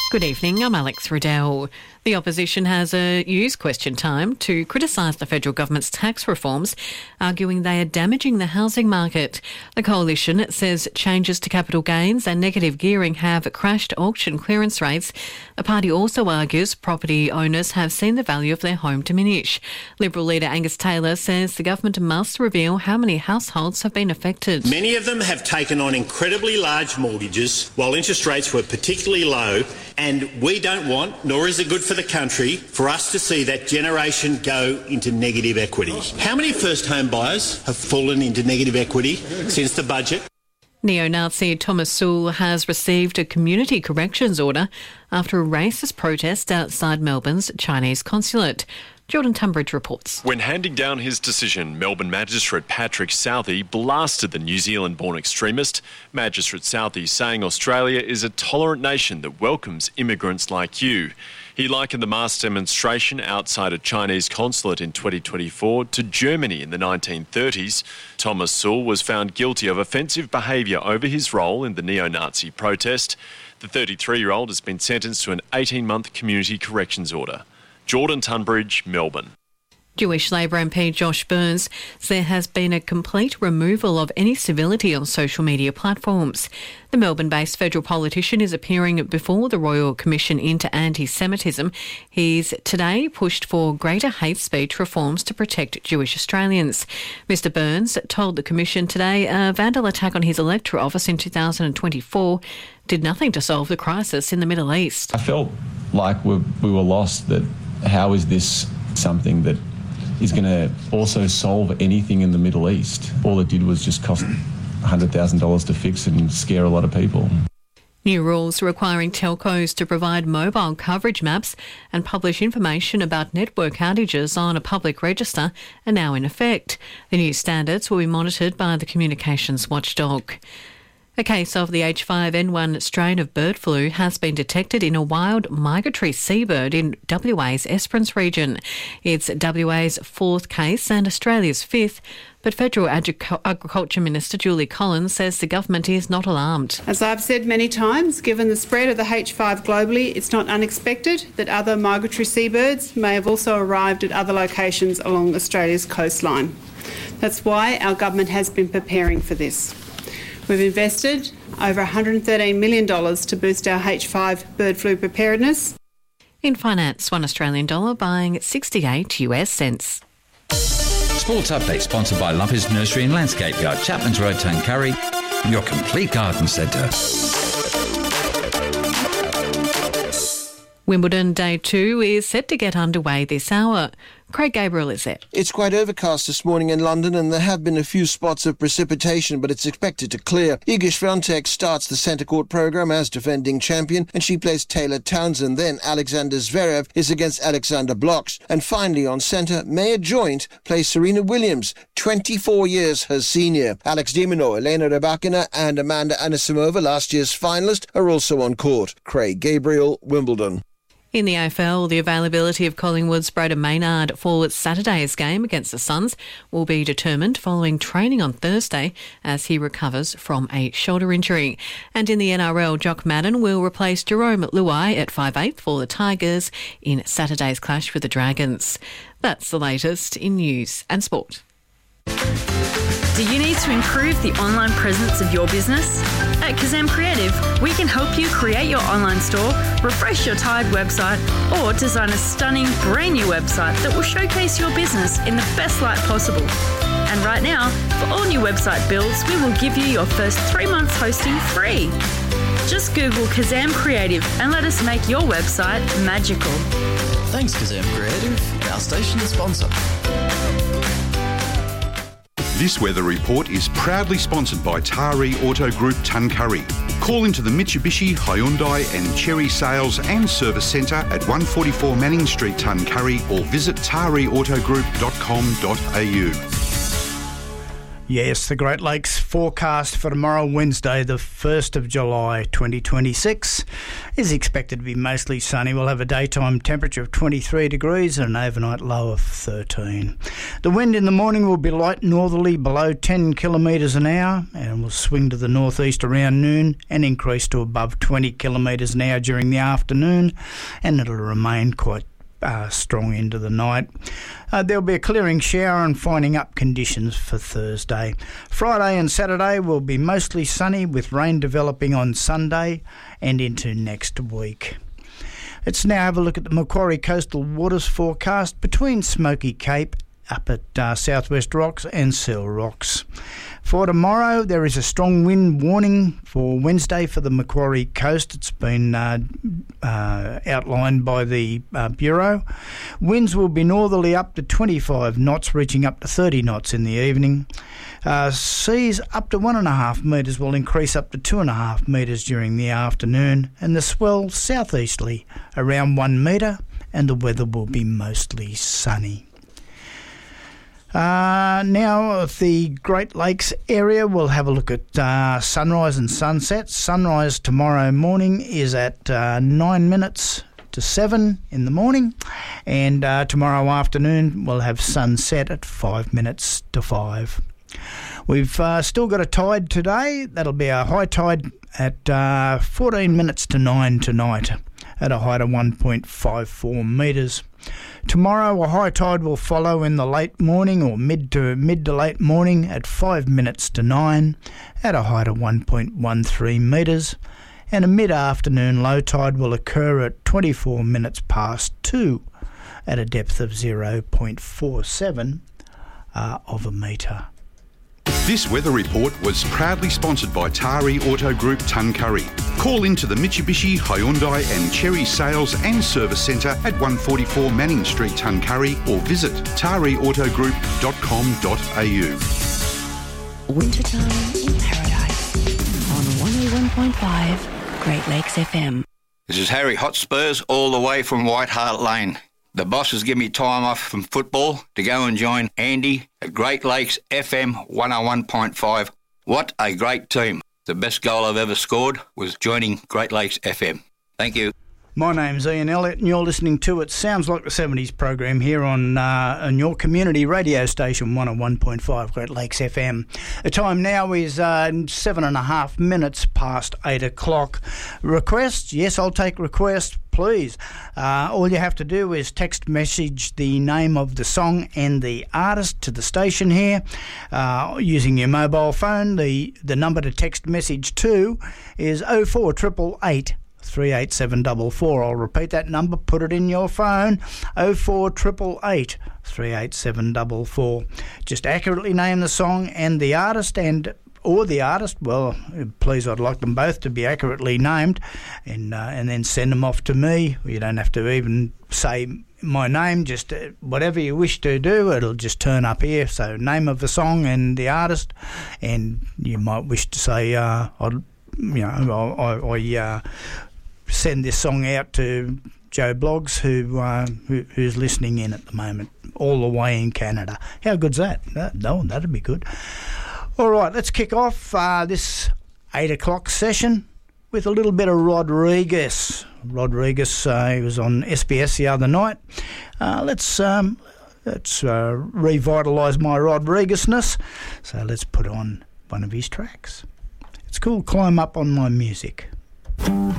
Good evening, I'm Alex Riddell. The opposition has used question time to criticise the federal government's tax reforms, arguing they are damaging the housing market. The coalition says changes to capital gains and negative gearing have crashed auction clearance rates. The party also argues property owners have seen the value of their home diminish. Liberal leader Angus Taylor says the government must reveal how many households have been affected. Many of them have taken on incredibly large mortgages while interest rates were particularly low, and we don't want, nor is it good for the country, for us to see that generation go into negative equity. How many first home buyers have fallen into negative equity since the budget? Neo-Nazi Thomas Sewell has received a community corrections order after a racist protest outside Melbourne's Chinese consulate. Jordan Tunbridge reports. When handing down his decision, Melbourne Magistrate Patrick Southey blasted the New Zealand-born extremist. Magistrate Southey saying Australia is a tolerant nation that welcomes immigrants like you. He likened the mass demonstration outside a Chinese consulate in 2024 to Germany in the 1930s. Thomas Sewell was found guilty of offensive behaviour over his role in the neo-Nazi protest. The 33-year-old has been sentenced to an 18-month community corrections order. Jordan Tunbridge, Melbourne. Jewish Labor MP Josh Burns says there has been a complete removal of any civility on social media platforms. The Melbourne-based federal politician is appearing before the Royal Commission into Anti-Semitism. He's today pushed for greater hate speech reforms to protect Jewish Australians. Mr Burns told the Commission today a vandal attack on his electorate office in 2024 did nothing to solve the crisis in the Middle East. I felt like we were lost, that how is this something that is going to also solve anything in the Middle East? All it did was just cost $100,000 to fix and scare a lot of people. New rules requiring telcos to provide mobile coverage maps and publish information about network outages on a public register are now in effect. The new standards will be monitored by the communications watchdog. A case of the H5N1 strain of bird flu has been detected in a wild migratory seabird in WA's Esperance region. It's WA's fourth case and Australia's fifth, but Federal Agriculture Minister Julie Collins says the government is not alarmed. As I've said many times, given the spread of the H5 globally, it's not unexpected that other migratory seabirds may have also arrived at other locations along Australia's coastline. That's why our government has been preparing for this. We've invested over $113 million to boost our H5 bird flu preparedness. In finance, $1 Australian dollar buying 68 US cents. Sports Update sponsored by Lumpy's Nursery and Landscape Yard, Chapman's Road, Tuncurry, your complete garden centre. Wimbledon Day 2 is set to get underway this hour. Craig Gabriel is there. It's quite overcast this morning in London and there have been a few spots of precipitation, but it's expected to clear. Iga Swiatek starts the centre court programme as defending champion and she plays Taylor Townsend. Then Alexander Zverev is against Alexander Blocks. And finally on centre, Maya Joint plays Serena Williams, 24 years her senior. Alex de Minaur, Elena Rybakina and Amanda Anisimova, last year's finalist, are also on court. Craig Gabriel, Wimbledon. In the AFL, the availability of Collingwood's Braden Maynard for Saturday's game against the Suns will be determined following training on Thursday as he recovers from a shoulder injury. And in the NRL, Jock Madden will replace Jerome Luai at 5'8" for the Tigers in Saturday's clash with the Dragons. That's the latest in news and sport. Do you need to improve the online presence of your business? At Kazam Creative, we can help you create your online store, refresh your tired website, or design a stunning brand new website that will showcase your business in the best light possible. And right now, for all new website builds, we will give you your first 3 months hosting free. Just Google Kazam Creative and let us make your website magical. Thanks, Kazam Creative, our station sponsor. This weather report is proudly sponsored by Taree Auto Group Tuncurry. Call into the Mitsubishi, Hyundai and Chery Sales and Service Centre at 144 Manning Street, Tuncurry, or visit tareautogroup.com.au. Yes, the Great Lakes forecast for tomorrow, Wednesday, the 1st of July 2026, is expected to be mostly sunny. We'll have a daytime temperature of 23 degrees and an overnight low of 13. The wind in the morning will be light northerly below 10 kilometres an hour and will swing to the northeast around noon and increase to above 20 kilometres an hour during the afternoon, and it'll remain quite strong into the night. There'll be a clearing shower and finding up conditions for Thursday. Friday and Saturday will be mostly sunny with rain developing on Sunday and into next week. Let's now have a look at the Macquarie Coastal Waters forecast between Smoky Cape up at Southwest Rocks and Seal Rocks. For tomorrow, there is a strong wind warning for Wednesday for the Macquarie coast. It's been outlined by the Bureau. Winds will be northerly up to 25 knots, reaching up to 30 knots in the evening. Seas up to 1.5 metres will increase up to 2.5 metres during the afternoon, and the swell southeasterly around 1 metre, and the weather will be mostly sunny. Now, the Great Lakes area, we'll have a look at sunrise and sunset. Sunrise tomorrow morning is at 9 minutes to 7 in the morning, and tomorrow afternoon we'll have sunset at 5 minutes to 5. We've still got a tide today. That'll be a high tide at 14 minutes to 9 tonight at a height of 1.54 metres. Tomorrow a high tide will follow in the late morning or mid to late morning at 5 minutes to 9 at a height of 1.13 metres, and a mid-afternoon low tide will occur at 24 minutes past 2 at a depth of 0.47 of a metre. This weather report was proudly sponsored by Tari Auto Group Tuncurry. Call into the Mitsubishi, Hyundai and Cherry Sales and Service Centre at 144 Manning Street, Tuncurry, or visit tariautogroup.com.au. Wintertime in Paradise on 101.5 Great Lakes FM. This is Harry Hotspurs all the way from White Hart Lane. The boss has given me time off from football to go and join Andy at Great Lakes FM 101.5. What a great team. The best goal I've ever scored was joining Great Lakes FM. Thank you. My name's Ian Elliott and you're listening to It Sounds Like the 70s program here on your community radio station 101.5 Great Lakes FM. The time now is 7.5 minutes past 8 o'clock. Requests? Yes, I'll take requests. Please. All you have to do is text message the name of the song and the artist to the station here using your mobile phone. The number to text message to is 04888 38744. I'll repeat that number, put it in your phone, 04888 38744. Just accurately name the song and the artist or the artist. Well, please, I'd like them both to be accurately named, and then send them off to me. You don't have to even say my name, just whatever you wish to do, it'll just turn up here. So name of the song and the artist, and you might wish to say, I send this song out to Joe Bloggs, who's listening in at the moment, all the way in Canada. How good's that? That'd be good. All right, let's kick off this 8 o'clock session with a little bit of Rodriguez. He was on SBS the other night. Let's revitalise my Rodriguez-ness. So let's put on one of his tracks. It's called Climb Up on My Music.